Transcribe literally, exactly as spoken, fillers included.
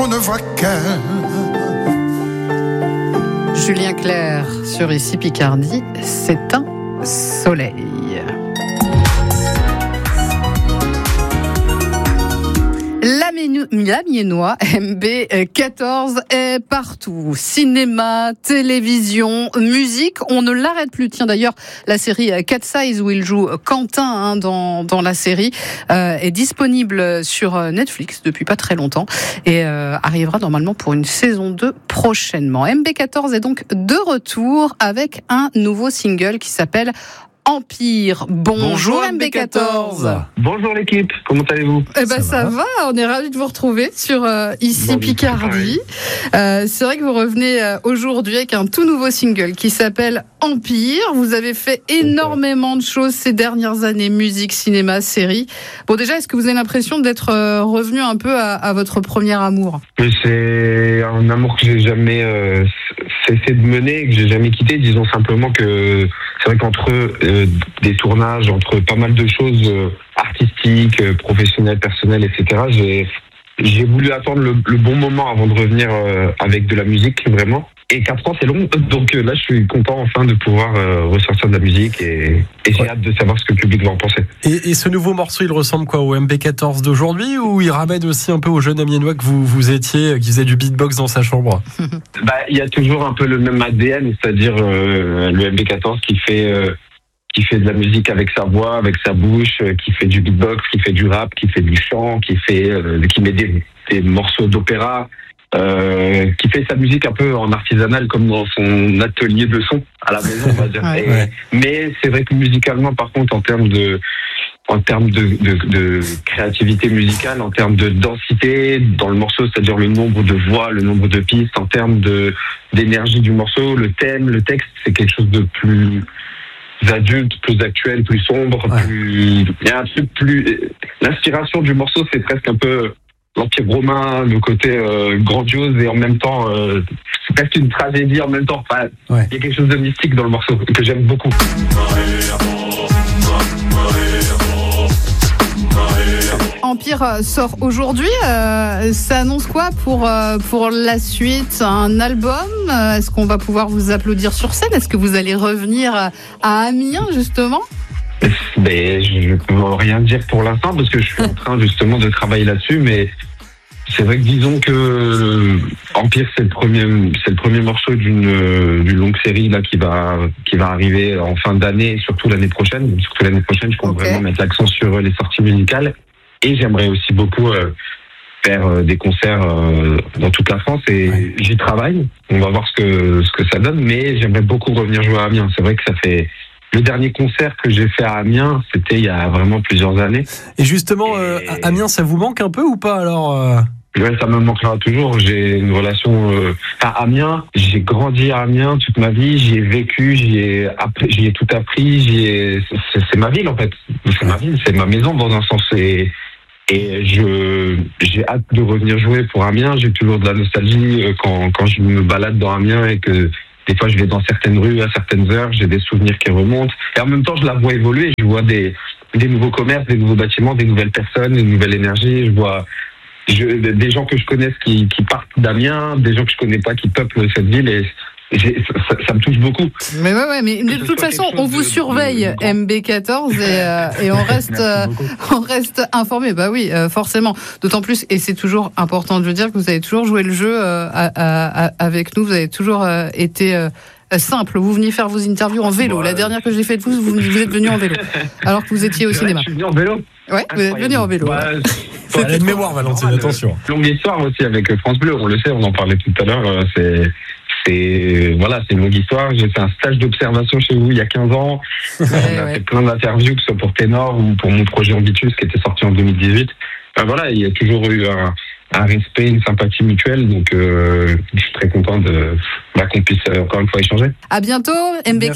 on ne voit qu'elle. Julien Clerc sur Ici Picardie, c'est un soleil. L'Amiénois M B quatorze est partout. Cinéma, télévision, musique, on ne l'arrête plus. Tiens, d'ailleurs, la série Cat Size où il joue Quentin hein, dans, dans la série euh, est disponible sur Netflix depuis pas très longtemps et euh, arrivera normalement pour une saison deux prochainement. M B quatorze est donc de retour avec un nouveau single qui s'appelle Empire. Bonjour, Bonjour M B quatorze. Bonjour l'équipe, comment allez-vous? Eh ben ça, ça va. va, on est ravis de vous retrouver sur euh, Ici bon, Picardie. Euh, c'est vrai que vous revenez euh, aujourd'hui avec un tout nouveau single qui s'appelle Empire. Vous avez fait énormément de choses ces dernières années, musique, cinéma, série. Bon déjà, est-ce que vous avez l'impression d'être euh, revenu un peu à, à votre premier amour? C'est un amour que j'ai jamais euh, cessé de mener, que j'ai jamais quitté. Disons simplement que c'est vrai qu'entre euh, des tournages, entre pas mal de choses euh, artistiques, euh, professionnelles, personnelles, et cetera, j'ai, j'ai voulu attendre le, le bon moment avant de revenir euh, avec de la musique, vraiment. Et quatre ans, c'est long, donc euh, là, je suis content enfin de pouvoir euh, ressortir de la musique et, et j'ai ouais. hâte de savoir ce que le public va en penser. Et, et ce nouveau morceau, il ressemble quoi au M B quatorze d'aujourd'hui ou il ramène aussi un peu au jeune Amiénois que vous, vous étiez, qui faisait du beatbox dans sa chambre? Bah, il y a toujours un peu le même A D N, c'est-à-dire euh, le M B quatorze qui fait... Euh, qui fait de la musique avec sa voix, avec sa bouche, qui fait du beatbox, qui fait du rap, qui fait du chant, qui fait, euh, qui met des, des morceaux d'opéra, euh, qui fait sa musique un peu en artisanal comme dans son atelier de son à la maison, on va dire. ouais, Et, ouais. Mais c'est vrai que musicalement, par contre, en termes de, en termes de, de, de créativité musicale, en termes de densité dans le morceau, c'est-à-dire le nombre de voix, le nombre de pistes, en termes de d'énergie du morceau, le thème, le texte, c'est quelque chose de plus adulte, plus actuel, plus sombre, ouais. plus... il y a un truc plus... L'inspiration du morceau, c'est presque un peu l'Empire romain, le côté euh, grandiose et en même temps, euh, c'est presque une tragédie en même temps. Enfin, ouais. Il y a quelque chose de mystique dans le morceau que j'aime beaucoup. Empire sort aujourd'hui. Euh, ça annonce quoi pour, euh, pour la suite? Un album? Est-ce qu'on va pouvoir vous applaudir sur scène? Est-ce que vous allez revenir à Amiens, justement? Mais je ne peux rien dire pour l'instant parce que je suis en train justement de travailler là-dessus. Mais c'est vrai que disons que Empire, c'est le premier, c'est le premier morceau d'une, d'une longue série là, qui, va, qui va arriver en fin d'année et surtout l'année prochaine. Surtout l'année prochaine, je compte okay. vraiment mettre l'accent sur les sorties musicales. Et j'aimerais aussi beaucoup euh, faire euh, des concerts euh, dans toute la France et ouais. j'y travaille. On va voir ce que ce que ça donne, mais j'aimerais beaucoup revenir jouer à Amiens. C'est vrai que ça fait le dernier concert que j'ai fait à Amiens, c'était il y a vraiment plusieurs années. Et justement, et... Euh, Amiens, ça vous manque un peu ou pas alors euh... Ouais, ça me manquera toujours. J'ai une relation euh... à Amiens. J'ai grandi à Amiens toute ma vie. J'y ai vécu, j'y ai, appris, j'y ai tout appris. J'y ai... c'est, c'est ma ville en fait. C'est ma ville, c'est ma maison dans un sens. Et Et je, j'ai hâte de revenir jouer pour Amiens. J'ai toujours de la nostalgie quand, quand je me balade dans Amiens et que des fois je vais dans certaines rues à certaines heures. J'ai des souvenirs qui remontent. Et en même temps, je la vois évoluer. Je vois des, des nouveaux commerces, des nouveaux bâtiments, des nouvelles personnes, des nouvelles énergies. Je vois je, des gens que je connaisse qui, qui partent d'Amiens, des gens que je connais pas qui peuplent cette ville. Et J'ai, ça, ça me touche beaucoup. Mais ouais, ouais, mais de toute façon, on vous de, surveille, de, de M B quatorze, et, euh, et on reste, euh, on reste informé. Bah oui, euh, forcément. D'autant plus, et c'est toujours important de le dire, que vous avez toujours joué le jeu euh, à, à, à, avec nous. Vous avez toujours euh, été euh, simple. Vous veniez faire vos interviews en vélo. La dernière que j'ai faite de vous, vous, vous êtes venu en vélo, alors que vous étiez au cinéma. Je suis venu en vélo. Ouais, vous êtes venu en vélo. Bah, ouais, elle a une mémoire, Valentine, attention. Longue histoire aussi avec France Bleu, on le sait, on en parlait tout à l'heure. C'est, c'est, voilà, c'est une longue histoire. J'ai fait un stage d'observation chez vous il y a quinze ans. Ouais, on a ouais. fait plein d'interviews, que ce soit pour Ténor ou pour mon projet Ambitus qui était sorti en deux mille dix-huit. Enfin, voilà, il y a toujours eu un, un respect, une sympathie mutuelle. Donc, euh, je suis très content de, bah, qu'on puisse encore une fois échanger. À bientôt, M B.